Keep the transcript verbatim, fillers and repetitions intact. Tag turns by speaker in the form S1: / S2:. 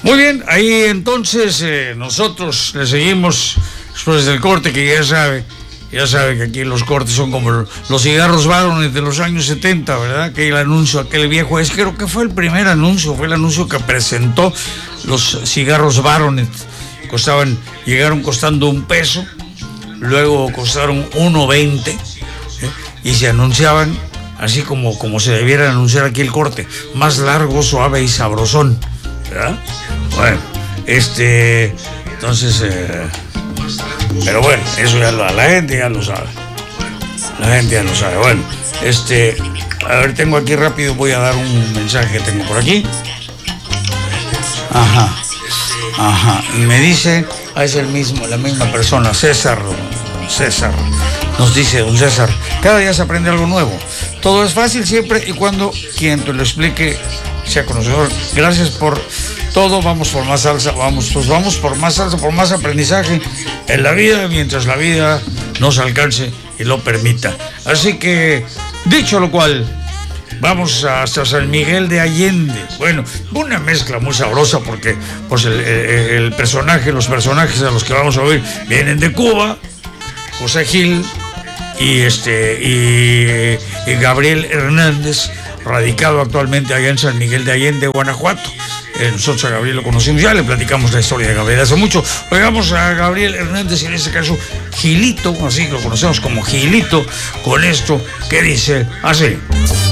S1: Muy bien, ahí entonces eh, nosotros le seguimos después del corte, que ya sabe, ya sabe que aquí los cortes son como los cigarros Baronet de los años setenta, ¿verdad? Que el anuncio, aquel viejo, es creo que fue el primer anuncio, fue el anuncio que presentó los cigarros Baronet. Costaban, llegaron costando un peso, luego costaron uno veinte, ¿eh? Y se anunciaban así como, como se debiera anunciar aquí el corte, más largo, suave y sabrosón, ¿verdad? Bueno, este, entonces, eh, pero bueno, eso ya lo, la gente ya lo sabe, la gente ya lo sabe. Bueno, este, a ver, tengo aquí rápido, voy a dar un mensaje que tengo por aquí. Ajá, ajá, y me dice, ah, es el mismo, la misma persona, César, César, nos dice don César, cada día se aprende algo nuevo. Todo es fácil siempre y cuando quien te lo explique sea conocedor. Gracias por todo, vamos por más salsa, vamos, pues vamos por más salsa, por más aprendizaje en la vida, mientras la vida nos alcance y lo permita. Así que, dicho lo cual, vamos hasta San Miguel de Allende. Bueno, una mezcla muy sabrosa porque pues el, el, el personaje, los personajes a los que vamos a oír vienen de Cuba, José Gil y este y, y Gabriel Hernández, radicado actualmente allá en San Miguel de Allende, Guanajuato. Eh, nosotros a Gabriel lo conocimos ya, le platicamos la historia de Gabriel hace mucho. Oigamos a Gabriel Hernández, y en este caso Gilito, así que lo conocemos como Gilito, con esto que dice así.